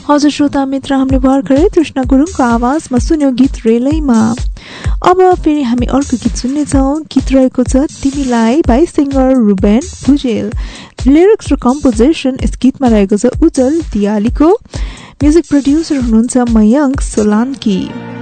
हजुर श्रोता मित्र, हामीले भर्खरै कृष्ण गुरुङको आवाजमा सुन्यो गीत रेलैमा। अब फेरि हामी अर्को गीत सुन्नेछौँ। गीत रहेको छ तिमीलाई by singer Reuben Bhujel. Lyrics र कम्पोजिसन यस गीतमा रहेको छ उज्जवल दियालीको। म्युजिक प्रोड्युसर हुनुहुन्छ मयङ्क सोलाङ्की।